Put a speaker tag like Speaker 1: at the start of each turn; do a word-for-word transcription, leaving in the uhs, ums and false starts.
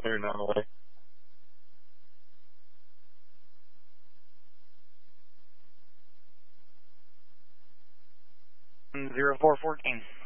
Speaker 1: clear and on the way.
Speaker 2: zero four fourteen.